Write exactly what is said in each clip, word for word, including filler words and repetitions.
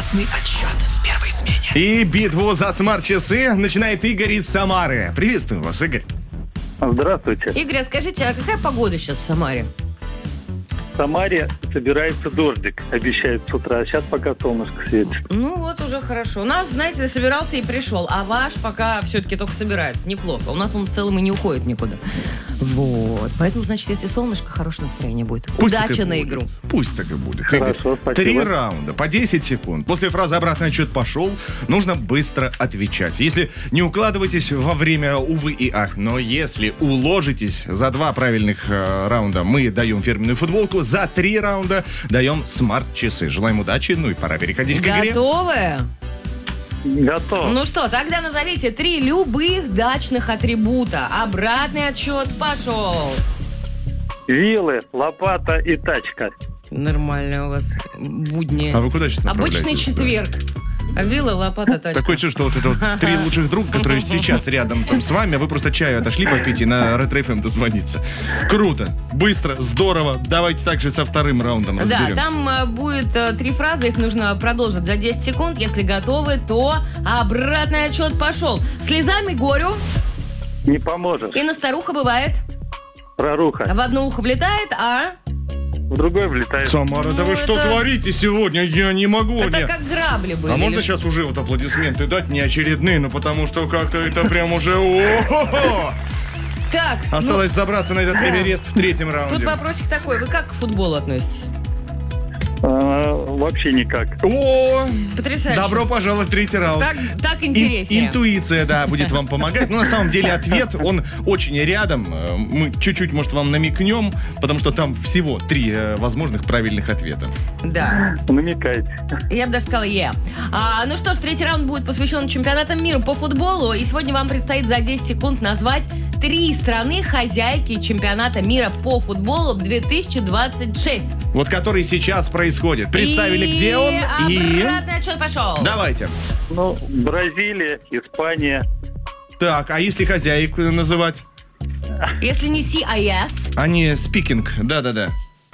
Обратный отсчет в первой смене. И битву за смарт-часы начинает Игорь из Самары. Приветствую вас, Игорь. Здравствуйте. Игорь, а скажите, а какая погода сейчас в Самаре? В Самаре собирается дождик, обещают с утра, а сейчас пока солнышко светит. Ну вот уже хорошо. У нас, знаете ли, собирался и пришел, а ваш пока все-таки только собирается. Неплохо. У нас он в целом и не уходит никуда. Вот. Поэтому, значит, если солнышко, хорошее настроение будет. Пусть так и Удачи на будет. игру. Пусть так и будет. Хорошо, Игорь, спасибо. Три раунда по десять секунд. После фразы «обратный отсчет пошел» нужно быстро отвечать. Если не укладываетесь во время увы и ах, но если уложитесь за два правильных э, раунда, мы даем фирменную футболку, за три раунда даем смарт-часы. Желаем удачи, ну и пора переходить к игре. Готовы? Готов. Ну что, тогда назовите три любых дачных атрибута. Обратный отсчет пошел. Вилы, лопата и тачка. Нормально у вас будни. А вы куда сейчас Обычный направляетесь? четверг. Вилла, лопата, тачка. Такое чувство, что вот это вот три лучших друга, которые сейчас рядом там с вами, а вы просто чаю отошли попить и на Ретро-эф эм дозвониться. Круто, быстро, здорово. Давайте также со вторым раундом разберемся. Да, там э, будет э, три фразы, их нужно продолжить за десять секунд. Если готовы, то обратный отсчет пошел. Слезами горю, Не поможешь. и на старуха бывает. Проруха. В одно ухо влетает, а В другой влетает. Самара, да Ну, вы что это- творите сегодня? Я не могу. это не- как грабли были. А можно или- сейчас уже вот аплодисменты дать, не очередные, ну потому что как-то это прям уже... О-хо-хо! Так, ну, Осталось забраться на этот Эверест в третьем раунде. тут вопросик такой. Вы как к футболу относитесь? А, вообще никак. О, Потрясающе. добро пожаловать в третий раунд. Так, так Ин- интереснее. интуиция, да, будет вам помогать. Но на самом деле ответ, он очень рядом. Э, Мы чуть-чуть, может, вам намекнем, потому что там всего три э, возможных правильных ответа. Да. Намекайте. Я бы даже сказала «е». А, ну что ж, третий раунд будет посвящен чемпионатам мира по футболу. И сегодня вам предстоит за десять секунд назвать три страны хозяйки чемпионата мира по футболу две тысячи двадцать шесть. Вот который сейчас происходит. Представили, И где он, и... обратный отсчет пошел. Давайте. Ну, Бразилия, Испания. Так, а если хозяек называть? Если не си, а yes. Они спикинг, да-да-да.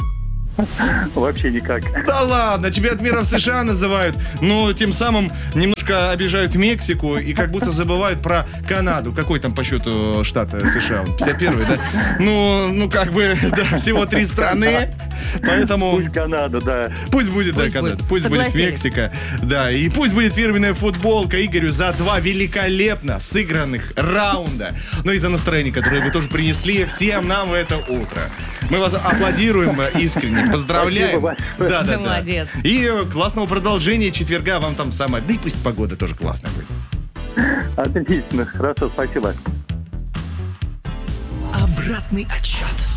Вообще никак. Да ладно, чемпионат мира в США называют, но тем самым немножко обижают Мексику и как будто забывают про Канаду. Какой там по счету штат э, США? Он пятьдесят первый, да? Ну, ну как бы, да, всего три страны, поэтому Пусть Канада, да. пусть будет, да, Пусть Канада, будет. пусть будет Согласились. Мексика, да, и пусть будет фирменная футболка Игорю за два великолепно сыгранных раунда. Ну и за настроение, которое вы тоже принесли всем нам в это утро. Мы вас аплодируем э, искренне, поздравляем. Спасибо большое. Да, да, Ты да. молодец. И э, классного продолжения четверга вам там самое. Да и пусть погода тоже классная будет. Отлично. Хорошо, спасибо. Обратный отсчет в